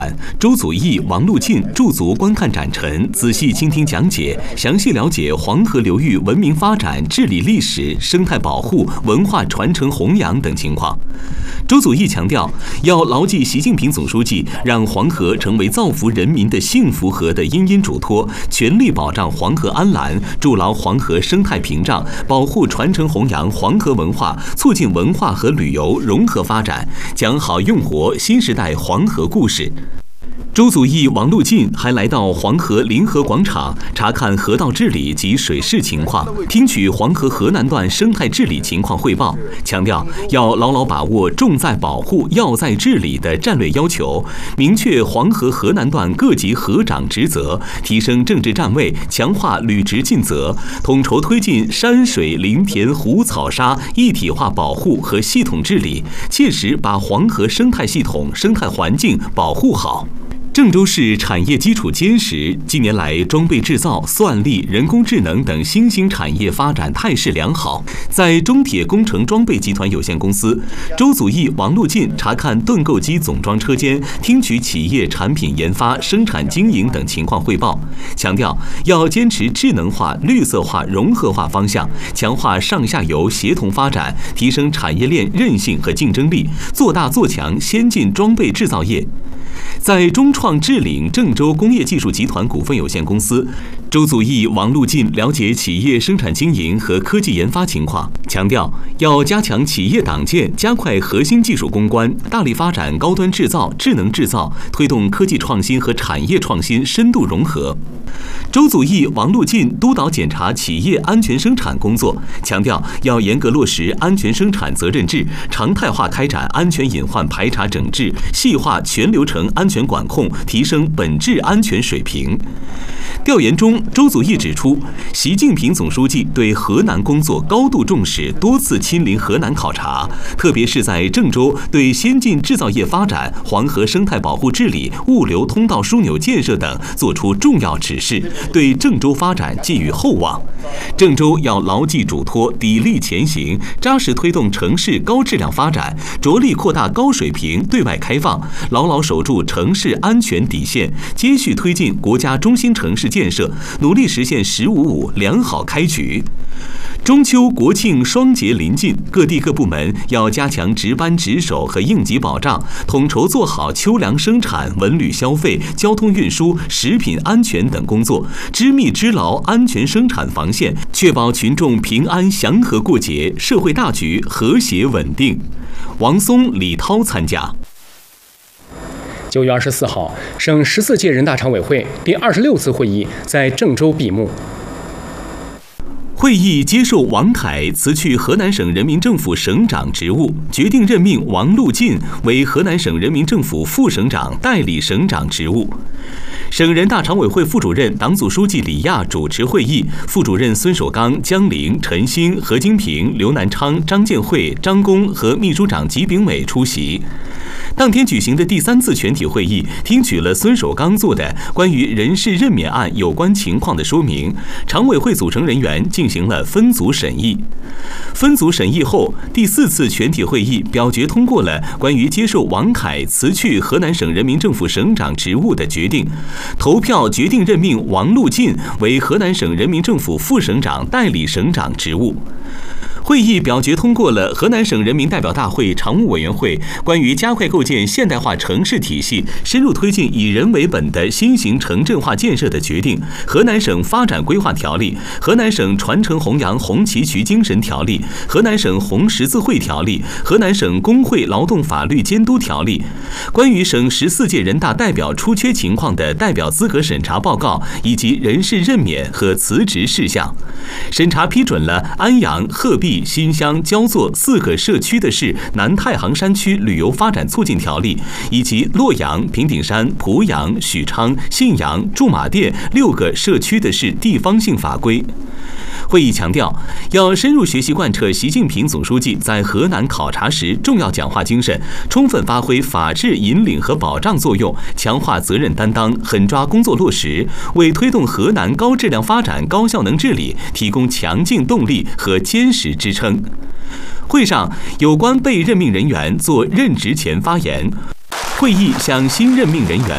周祖义、王路进驻足观看展陈，仔细倾听讲解，详细了解黄河流域文明发展、治理历史、生态保护、文化传承弘扬等情况。周祖义强调，要牢记习近平总书记让黄河成为造福人民的幸福河的殷殷嘱托，全力保障黄河安澜，筑牢黄河生态屏障，保护传承弘扬黄河文化，促进文化和旅游融合发展，讲好用活新时代黄河故事。周祖义、王路进还来到黄河临河广场查看河道治理及水势情况，听取黄河河南段生态治理情况汇报，强调要牢牢把握重在保护、要在治理的战略要求，明确黄河河南段各级河长职责，提升政治站位，强化履职尽责，统筹推进山水林田湖草沙一体化保护和系统治理，切实把黄河生态系统、生态环境保护好。郑州市产业基础坚实，近年来装备制造、算力、人工智能等新兴产业发展态势良好。在中铁工程装备集团有限公司，周祖义、王路进查看盾构机总装车间，听取企业产品研发、生产经营等情况汇报，强调要坚持智能化、绿色化、融合化方向，强化上下游协同发展，提升产业链韧性和竞争力，做大做强先进装备制造业。在中创智领郑州工业技术集团股份有限公司，周祖义、王路进了解企业生产经营和科技研发情况，强调要加强企业党建，加快核心技术攻关，大力发展高端制造、智能制造，推动科技创新和产业创新深度融合。周祖义、王路进督导检查企业安全生产工作，强调要严格落实安全生产责任制，常态化开展安全隐患排查整治，细化全流程安全管控，提升本质安全水平。调研中，周祖义指出，习近平总书记对河南工作高度重视，多次亲临河南考察，特别是在郑州对先进制造业发展、黄河生态保护治理、物流通道枢纽建设等作出重要指示，对郑州发展寄予厚望。郑州要牢记嘱托，砥砺前行，扎实推动城市高质量发展，着力扩大高水平对外开放，牢牢守住城市安全底线，接续推进国家中心城市建设，努力实现“15+5”良好开局。中秋国庆双节临近，各地各部门要加强值班值守和应急保障，统筹做好秋粮生产、文旅消费、交通运输、食品安全等工作，织密织牢安全生产防线，确保群众平安祥和过节，社会大局和谐稳定。王松、李涛参加。 9月24号，省14届人大常委会第26次会议在郑州闭幕。 会议接受王凯辞去河南省人民政府省长职务，决定任命王路进为河南省人民政府副省长代理省长职务。省人大常委会副主任、党组书记李亚主持会议，副主任孙守刚、姜玲、陈星、何金平、刘南昌、张建慧、张工和秘书长吉炳伟出席。当天举行的第3次全体会议，听取了孙守刚做的关于人事任免案有关情况的说明，常委会组成人员进行了分组审议。分组审议后，第4次全体会议表决通过了关于接受王凯辞去河南省人民政府省长职务的决定，投票决定任命王路进为河南省人民政府副省长代理省长职务。会议表决通过了河南省人民代表大会常务委员会关于加快构建现代化城市体系、深入推进以人为本的新型城镇化建设的决定、河南省发展规划条例、河南省传承弘扬红旗渠精神条例、河南省红十字会条例、河南省工会劳动法律监督条例、关于省14届人大代表出缺情况的代表资格审查报告以及人事任免和辞职事项。审查批准了安阳、鹤壁、新乡、焦作4个社区的市南太行山区旅游发展促进条例，以及洛阳、平顶山、濮阳、许昌、信阳、驻马店6个社区的市地方性法规。会议强调，要深入学习贯彻习近平总书记在河南考察时重要讲话精神，充分发挥法治引领和保障作用，强化责任担当，狠抓工作落实，为推动河南高质量发展、高效能治理提供强劲动力和坚实支撑。会上，有关被任命人员做任职前发言。会议向新任命人员